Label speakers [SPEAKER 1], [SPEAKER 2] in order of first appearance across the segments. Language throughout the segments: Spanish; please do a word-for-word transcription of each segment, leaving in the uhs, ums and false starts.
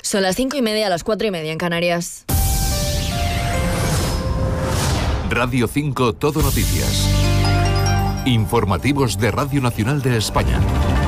[SPEAKER 1] Son las cinco y media, a las cuatro y media en Canarias.
[SPEAKER 2] Radio cinco Todo Noticias. Informativos de Radio Nacional de España.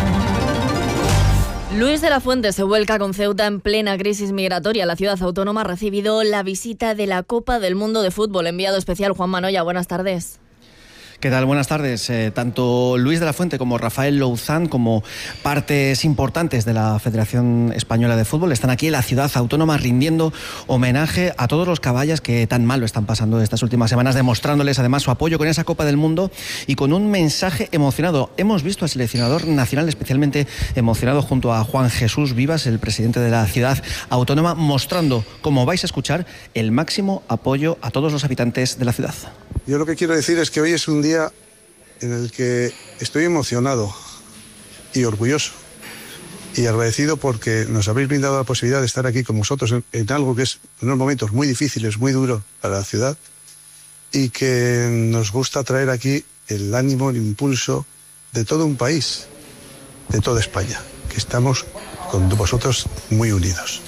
[SPEAKER 1] Luis de la Fuente se vuelca con Ceuta en plena crisis migratoria. La ciudad autónoma ha recibido la visita de la Copa del Mundo de Fútbol. Enviado especial Juan Manoya, buenas tardes.
[SPEAKER 3] ¿Qué tal? Buenas tardes. Eh, tanto Luis de la Fuente como Rafael Louzán, como partes importantes de la Federación Española de Fútbol, están aquí en la ciudad autónoma rindiendo homenaje a todos los caballas que tan mal lo están pasando estas últimas semanas, demostrándoles además su apoyo con esa Copa del Mundo y con un mensaje emocionado. Hemos visto al seleccionador nacional especialmente emocionado junto a Juan Jesús Vivas, el presidente de la ciudad autónoma, mostrando, como vais a escuchar, el máximo apoyo a todos los habitantes de la ciudad.
[SPEAKER 4] Yo lo que quiero decir es que hoy es un día en el que estoy emocionado y orgulloso y agradecido porque nos habéis brindado la posibilidad de estar aquí con vosotros en, en algo que es unos momentos muy difíciles, muy duros para la ciudad, y que nos gusta traer aquí el ánimo, el impulso de todo un país, de toda España, que estamos con vosotros muy unidos.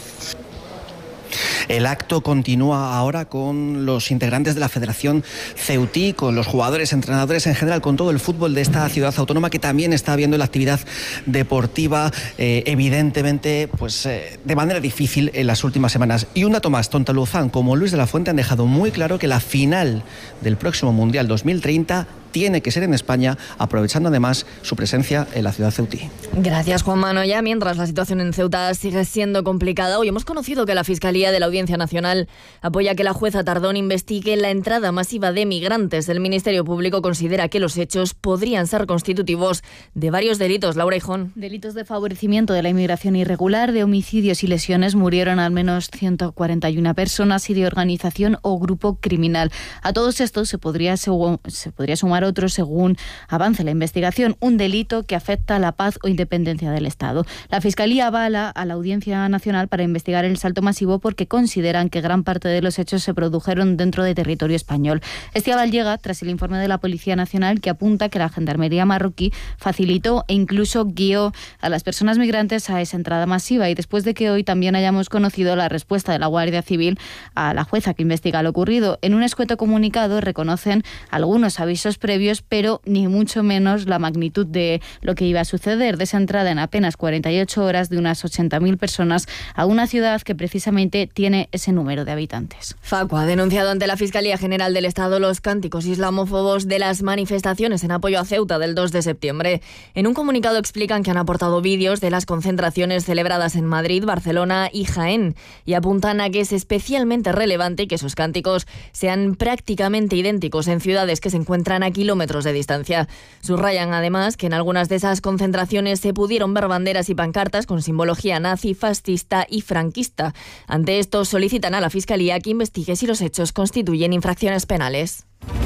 [SPEAKER 3] El acto continúa ahora con los integrantes de la Federación Ceutí, con los jugadores, entrenadores en general, con todo el fútbol de esta ciudad autónoma que también está viendo la actividad deportiva eh, evidentemente pues eh, de manera difícil en las últimas semanas. Y un dato más, tanto Louzán como Luis de la Fuente han dejado muy claro que la final del próximo Mundial dos mil treinta tiene que ser en España, aprovechando además su presencia en la ciudad ceutí.
[SPEAKER 1] Gracias, Juan Manoya. Mientras la situación en Ceuta sigue siendo complicada, hoy hemos conocido que la Fiscalía de la Audiencia Nacional apoya que la jueza Tardón investigue la entrada masiva de migrantes. El Ministerio Público considera que los hechos podrían ser constitutivos de varios delitos. Laura Hijón.
[SPEAKER 5] Delitos de favorecimiento de la inmigración irregular, de homicidios y lesiones. Murieron al menos ciento cuarenta y una personas y de organización o grupo criminal. A todos estos se podría, se podría sumar otros según avance la investigación, un delito que afecta a la paz o independencia del Estado. La Fiscalía avala a la Audiencia Nacional para investigar el salto masivo porque consideran que gran parte de los hechos se produjeron dentro de territorio español. Este aval llega tras el informe de la Policía Nacional que apunta que la Gendarmería marroquí facilitó e incluso guió a las personas migrantes a esa entrada masiva, y después de que hoy también hayamos conocido la respuesta de la Guardia Civil a la jueza que investiga lo ocurrido. En un escueto comunicado reconocen algunos avisos previos, pero ni mucho menos la magnitud de lo que iba a suceder, de esa entrada en apenas cuarenta y ocho horas de unas ochenta mil personas a una ciudad que precisamente tiene ese número de habitantes.
[SPEAKER 1] Facua ha denunciado ante la Fiscalía General del Estado los cánticos islamófobos de las manifestaciones en apoyo a Ceuta del dos de septiembre. En un comunicado explican que han aportado vídeos de las concentraciones celebradas en Madrid, Barcelona y Jaén, y apuntan a que es especialmente relevante que esos cánticos sean prácticamente idénticos en ciudades que se encuentran aquí kilómetros de distancia. Subrayan además que en algunas de esas concentraciones se pudieron ver banderas y pancartas con simbología nazi, fascista y franquista. Ante esto solicitan a la Fiscalía que investigue si los hechos constituyen infracciones penales.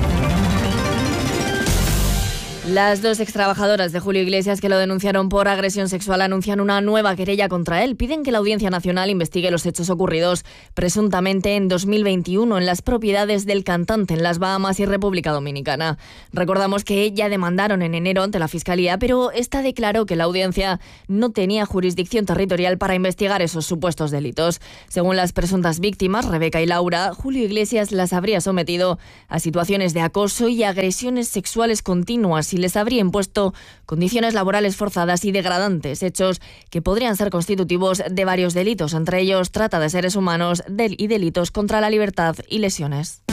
[SPEAKER 1] Las dos extrabajadoras de Julio Iglesias que lo denunciaron por agresión sexual anuncian una nueva querella contra él. Piden que la Audiencia Nacional investigue los hechos ocurridos presuntamente en dos mil veintiuno en las propiedades del cantante en las Bahamas y República Dominicana. Recordamos que ya demandaron en enero ante la Fiscalía, pero esta declaró que la audiencia no tenía jurisdicción territorial para investigar esos supuestos delitos. Según las presuntas víctimas, Rebeca y Laura, Julio Iglesias las habría sometido a situaciones de acoso y agresiones sexuales continuas y les habría impuesto condiciones laborales forzadas y degradantes, hechos que podrían ser constitutivos de varios delitos, entre ellos trata de seres humanos y delitos contra la libertad y lesiones.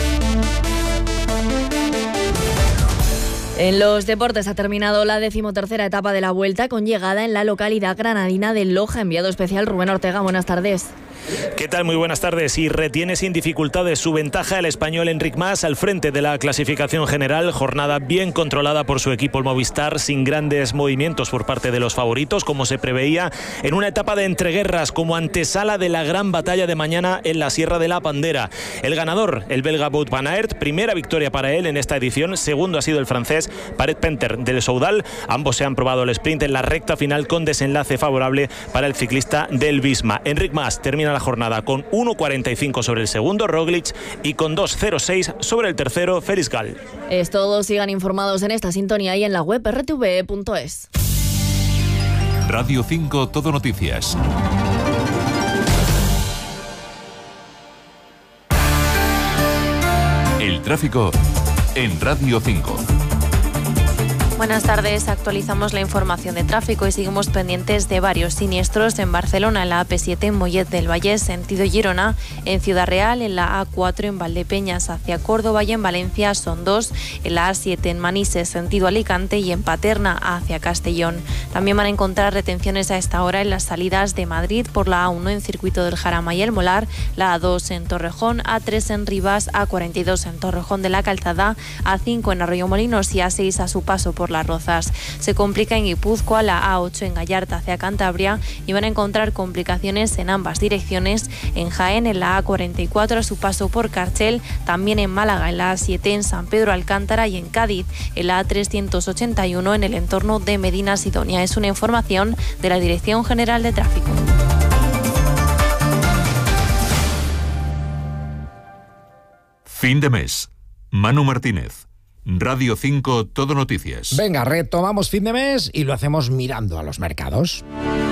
[SPEAKER 1] En los deportes ha terminado la decimotercera etapa de la Vuelta con llegada en la localidad granadina de Loja. Enviado especial Rubén Ortega, buenas tardes.
[SPEAKER 6] ¿Qué tal? Muy buenas tardes. Y retiene sin dificultades su ventaja el español Enric Mas al frente de la clasificación general. Jornada bien controlada por su equipo el Movistar, sin grandes movimientos por parte de los favoritos, como se preveía en una etapa de entreguerras como antesala de la gran batalla de mañana en la Sierra de la Pandera. El ganador, el belga Wout van Aert, primera victoria para él en esta edición. Segundo ha sido el francés Paret Penter del Soudal. Ambos se han probado el sprint en la recta final con desenlace favorable para el ciclista del Visma. Enric Mas termina la jornada con uno cuarenta y cinco sobre el segundo Roglic y con dos cero seis sobre el tercero Félix Gall.
[SPEAKER 1] Es todo, sigan informados en esta sintonía y en la web erre te ve punto es.
[SPEAKER 2] Radio cinco Todo Noticias. El tráfico en Radio cinco.
[SPEAKER 7] Buenas tardes, actualizamos la información de tráfico y seguimos pendientes de varios siniestros en Barcelona, en la A P siete en Mollet del Vallès, sentido Girona, en Ciudad Real, en la A cuatro en Valdepeñas hacia Córdoba y en Valencia son dos, en la A siete en Manises, sentido Alicante y en Paterna hacia Castellón. También van a encontrar retenciones a esta hora en las salidas de Madrid por la A uno en Circuito del Jarama y el Molar, la A dos en Torrejón, A tres en Rivas, A cuarenta y dos en Torrejón de la Calzada, A cinco en Arroyomolinos y A seis a su paso por Las Rozas. Se complica en Guipúzcoa, la A ocho en Gallarta hacia Cantabria y van a encontrar complicaciones en ambas direcciones. En Jaén, en la A cuarenta y cuatro a su paso por Carchel, también en Málaga, en la A siete en San Pedro Alcántara y en Cádiz, en la A trescientos ochenta y uno en el entorno de Medina Sidonia. Es una información de la Dirección General de Tráfico.
[SPEAKER 2] Fin de mes. Manu Martínez. Radio cinco Todo Noticias.
[SPEAKER 8] Venga, retomamos fin de mes y lo hacemos mirando a los mercados.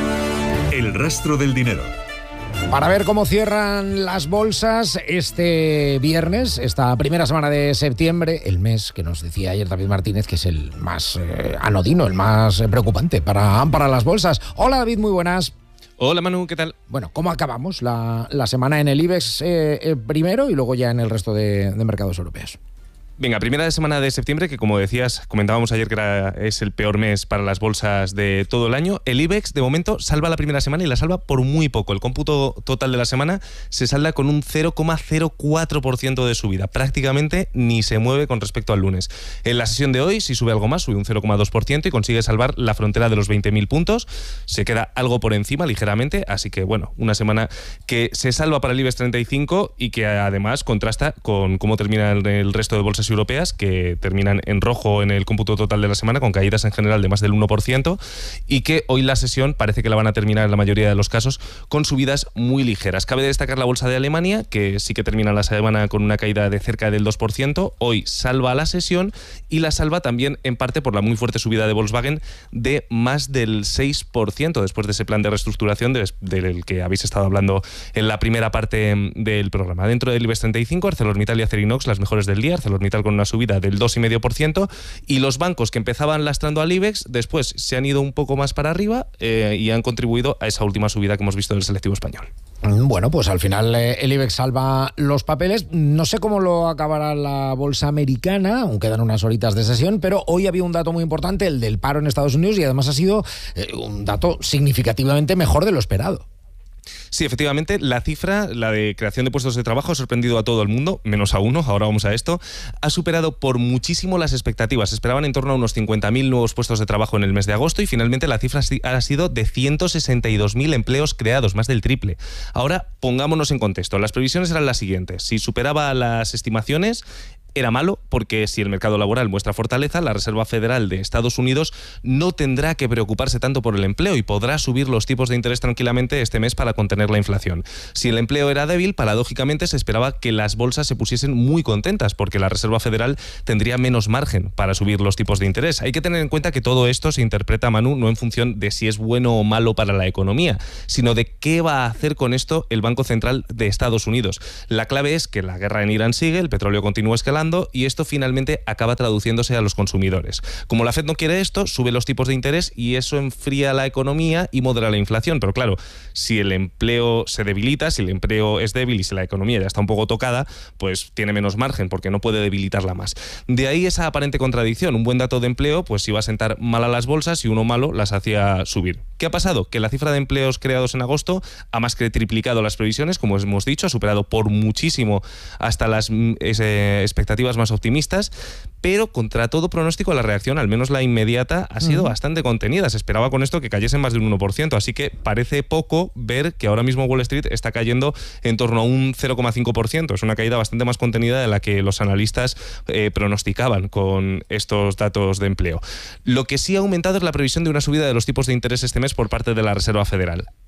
[SPEAKER 2] El rastro del dinero.
[SPEAKER 8] Para ver cómo cierran las bolsas este viernes, esta primera semana de septiembre, el mes que nos decía ayer David Martínez que es el más eh, anodino, el más eh, preocupante para, para las bolsas. Hola David, muy buenas.
[SPEAKER 9] Hola Manu, ¿qué tal?
[SPEAKER 8] Bueno, ¿cómo acabamos la, la semana en el IBEX eh, eh, primero y luego ya en el resto de, de mercados europeos?
[SPEAKER 9] Venga, primera semana de septiembre, que como decías, comentábamos ayer que era, es el peor mes para las bolsas de todo el año. El IBEX, de momento, salva la primera semana y la salva por muy poco. El cómputo total de la semana se salda con un cero coma cero cuatro por ciento de subida. Prácticamente ni se mueve con respecto al lunes. En la sesión de hoy, si sube algo más, sube un cero coma dos por ciento y consigue salvar la frontera de los veinte mil puntos. Se queda algo por encima, ligeramente. Así que, bueno, una semana que se salva para el IBEX treinta y cinco y que además contrasta con cómo termina el, el resto de bolsas europeas, que terminan en rojo en el cómputo total de la semana, con caídas en general de más del uno por ciento, y que hoy la sesión parece que la van a terminar en la mayoría de los casos con subidas muy ligeras. Cabe destacar la bolsa de Alemania, que sí que termina la semana con una caída de cerca del dos por ciento. Hoy salva la sesión y la salva también en parte por la muy fuerte subida de Volkswagen de más del seis por ciento después de ese plan de reestructuración del, del que habéis estado hablando en la primera parte del programa. Dentro del IBEX treinta y cinco, ArcelorMittal y Acerinox, las mejores del día. ArcelorMittal con una subida del dos coma cinco por ciento y los bancos que empezaban lastrando al IBEX después se han ido un poco más para arriba eh, y han contribuido a esa última subida que hemos visto del selectivo español.
[SPEAKER 8] Bueno, pues al final eh, el IBEX salva los papeles. No sé cómo lo acabará la bolsa americana, aún quedan unas horitas de sesión, pero hoy había un dato muy importante, el del paro en Estados Unidos, y además ha sido eh, un dato significativamente mejor de lo esperado.
[SPEAKER 9] Sí, efectivamente, la cifra, la de creación de puestos de trabajo, ha sorprendido a todo el mundo, menos a uno, ahora vamos a esto. Ha superado por muchísimo las expectativas. Se esperaban en torno a unos cincuenta mil nuevos puestos de trabajo en el mes de agosto y finalmente la cifra ha sido de ciento sesenta y dos mil empleos creados, más del triple. Ahora, pongámonos en contexto. Las previsiones eran las siguientes. Si superaba las estimaciones, era malo, porque si el mercado laboral muestra fortaleza, la Reserva Federal de Estados Unidos no tendrá que preocuparse tanto por el empleo y podrá subir los tipos de interés tranquilamente este mes para contener la inflación. Si el empleo era débil, paradójicamente se esperaba que las bolsas se pusiesen muy contentas, porque la Reserva Federal tendría menos margen para subir los tipos de interés. Hay que tener en cuenta que todo esto se interpreta, Manu, no en función de si es bueno o malo para la economía, sino de qué va a hacer con esto el Banco Central de Estados Unidos. La clave es que la guerra en Irán sigue, el petróleo continúa escalando, y esto finalmente acaba traduciéndose a los consumidores. Como la Fed no quiere esto, sube los tipos de interés y eso enfría la economía y modera la inflación. Pero claro, si el empleo se debilita, si el empleo es débil y si la economía ya está un poco tocada, pues tiene menos margen porque no puede debilitarla más. De ahí esa aparente contradicción. Un buen dato de empleo pues iba a sentar mal a las bolsas y uno malo las hacía subir. ¿Qué ha pasado? Que la cifra de empleos creados en agosto ha más que triplicado las previsiones, como hemos dicho, ha superado por muchísimo hasta las eh, expectativas más optimistas, pero contra todo pronóstico la reacción, al menos la inmediata, ha sido uh-huh. bastante contenida. Se esperaba con esto que cayese más de un uno por ciento, así que parece poco ver que ahora mismo Wall Street está cayendo en torno a un cero coma cinco por ciento. Es una caída bastante más contenida de la que los analistas eh, pronosticaban con estos datos de empleo. Lo que sí ha aumentado es la previsión de una subida de los tipos de interés este mes por parte de la Reserva Federal.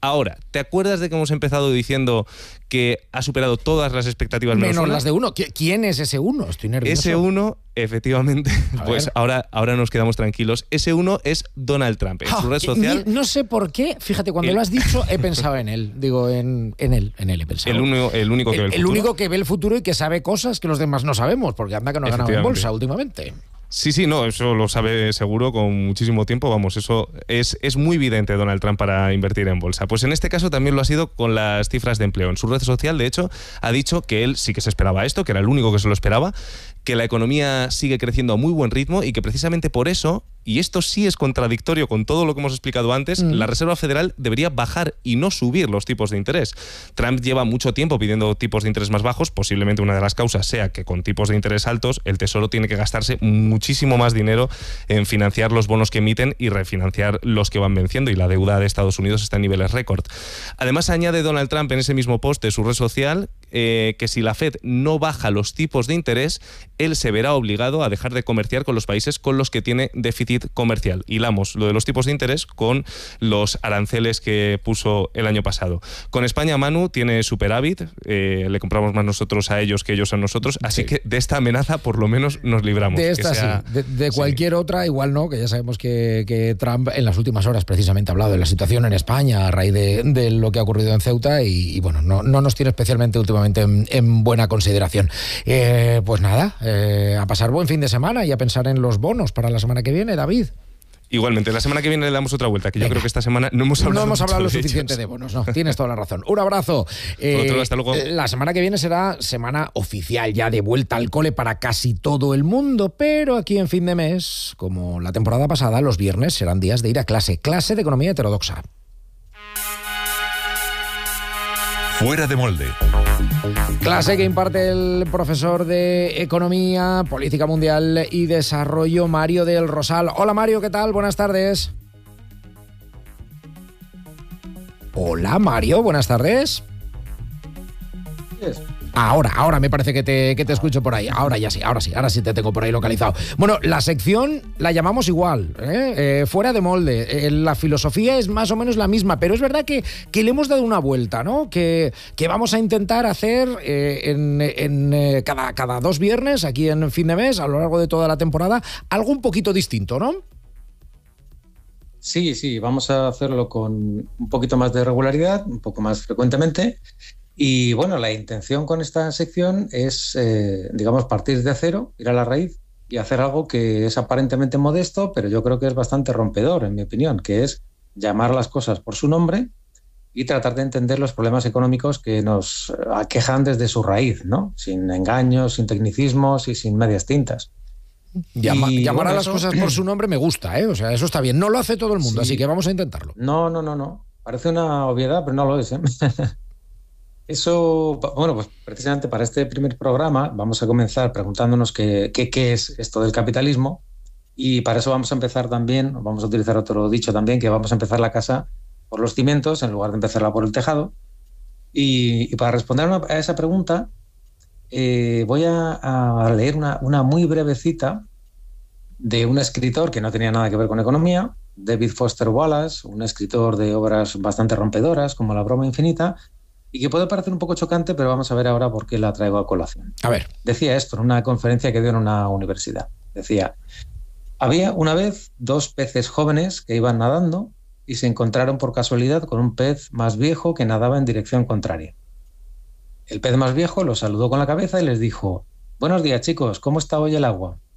[SPEAKER 9] Ahora, ¿te acuerdas de que hemos empezado diciendo que ha superado todas las expectativas menos,
[SPEAKER 8] menos
[SPEAKER 9] una?
[SPEAKER 8] las de uno? ¿Quién es ese uno? Estoy nervioso.
[SPEAKER 9] Ese uno, efectivamente,
[SPEAKER 8] A
[SPEAKER 9] pues ahora, ahora nos quedamos tranquilos. Ese uno es Donald Trump. En
[SPEAKER 8] Ah,
[SPEAKER 9] su red social...
[SPEAKER 8] ni- no sé por qué, fíjate, cuando
[SPEAKER 9] El-
[SPEAKER 8] lo has dicho he pensado en él. Digo, en, en él, en él he pensado.
[SPEAKER 9] El, único, el único que ve el,
[SPEAKER 8] el, el
[SPEAKER 9] futuro.
[SPEAKER 8] único que ve el futuro y que sabe cosas que los demás no sabemos, porque anda que no ha ganado en
[SPEAKER 9] Efectivamente.
[SPEAKER 8] bolsa últimamente.
[SPEAKER 9] Sí, sí, no, eso lo sabe seguro con muchísimo tiempo, vamos, eso es, es muy evidente Donald Trump para invertir en bolsa. Pues en este caso también lo ha sido con las cifras de empleo. En su red social, de hecho, ha dicho que él sí que se esperaba esto, que era el único que se lo esperaba, que la economía sigue creciendo a muy buen ritmo y que precisamente por eso, y esto sí es contradictorio con todo lo que hemos explicado antes, mm. la Reserva Federal debería bajar y no subir los tipos de interés. Trump lleva mucho tiempo pidiendo tipos de interés más bajos, posiblemente una de las causas sea que con tipos de interés altos el Tesoro tiene que gastarse muchísimo más dinero en financiar los bonos que emiten y refinanciar los que van venciendo, y la deuda de Estados Unidos está en niveles récord. Además, añade Donald Trump en ese mismo post de su red social eh, que si la Fed no baja los tipos de interés, él se verá obligado a dejar de comerciar con los países con los que tiene déficit comercial. Hilamos lo de los tipos de interés con los aranceles que puso el año pasado. Con España, Manu tiene superávit, eh, le compramos más nosotros a ellos que ellos a nosotros, así sí. que de esta amenaza por lo menos nos libramos.
[SPEAKER 8] De esta sea, sí, de, de cualquier sí. otra igual no, que ya sabemos que, que Trump en las últimas horas precisamente ha hablado de la situación en España a raíz de, de lo que ha ocurrido en Ceuta y, y bueno, no, no nos tiene especialmente últimamente en, en buena consideración. Eh, pues nada, eh, a pasar buen fin de semana y a pensar en los bonos para la semana que viene, David.
[SPEAKER 9] Igualmente, la semana que viene le damos otra vuelta, que Venga. yo creo que esta semana no hemos hablado
[SPEAKER 8] No hemos hablado lo
[SPEAKER 9] de
[SPEAKER 8] suficiente
[SPEAKER 9] ellos.
[SPEAKER 8] de bonos, no, tienes toda la razón. Un abrazo.
[SPEAKER 9] Eh, Otro, hasta luego.
[SPEAKER 8] La semana que viene será semana oficial ya de vuelta al cole para casi todo el mundo, pero aquí en fin de mes, como la temporada pasada, los viernes serán días de ir a clase, clase de economía heterodoxa.
[SPEAKER 2] Fuera de molde.
[SPEAKER 8] Clase que imparte el profesor de Economía, Política Mundial y Desarrollo, Mario del Rosal. Hola Mario, ¿qué tal? Buenas tardes. Hola Mario, buenas tardes.
[SPEAKER 10] Yes.
[SPEAKER 8] Ahora, ahora me parece que te, que te escucho por ahí. Ahora ya sí, ahora sí, ahora sí te tengo por ahí localizado. Bueno, la sección la llamamos igual, ¿eh? Eh, fuera de molde. Eh, la filosofía es más o menos la misma, pero es verdad que, que le hemos dado una vuelta, ¿no? Que, que vamos a intentar hacer eh, en, en eh, cada, cada dos viernes, aquí en fin de mes, a lo largo de toda la temporada, algo un poquito distinto, ¿no?
[SPEAKER 10] Sí, sí, vamos a hacerlo con un poquito más de regularidad, un poco más frecuentemente. Y bueno, la intención con esta sección es, eh, digamos, partir de cero, ir a la raíz y hacer algo que es aparentemente modesto, pero yo creo que es bastante rompedor, en mi opinión, que es llamar las cosas por su nombre y tratar de entender los problemas económicos que nos aquejan desde su raíz, ¿no? Sin engaños, sin tecnicismos y sin medias tintas.
[SPEAKER 8] Llama,
[SPEAKER 10] y,
[SPEAKER 8] llamar
[SPEAKER 10] bueno,
[SPEAKER 8] a las
[SPEAKER 10] eso...
[SPEAKER 8] cosas por su nombre me gusta, ¿eh? O sea, eso está bien. No lo hace todo el mundo, sí. Así que vamos a intentarlo.
[SPEAKER 10] No, no, no, no. Parece una obviedad, pero no lo es, ¿eh? Eso, bueno, pues precisamente para este primer programa vamos a comenzar preguntándonos qué, qué, qué es esto del capitalismo, y para eso vamos a empezar también, vamos a utilizar otro dicho también, que vamos a empezar la casa por los cimientos en lugar de empezarla por el tejado. Y, y para responder a, una, a esa pregunta eh, voy a, a leer una, una muy breve cita de un escritor que no tenía nada que ver con economía, David Foster Wallace, un escritor de obras bastante rompedoras como La broma infinita, y que puede parecer un poco chocante, pero vamos a ver ahora por qué la traigo a colación.
[SPEAKER 8] A ver.
[SPEAKER 10] Decía esto en una conferencia que dio en una universidad. Decía, había una vez dos peces jóvenes que iban nadando y se encontraron por casualidad con un pez más viejo que nadaba en dirección contraria. El pez más viejo los saludó con la cabeza y les dijo, buenos días chicos, ¿cómo está hoy el agua?